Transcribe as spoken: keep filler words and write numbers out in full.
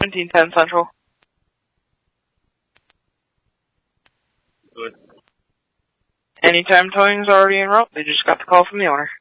seventeen ten Central. Good. Anytime towing's already en route, they just got the call from the owner.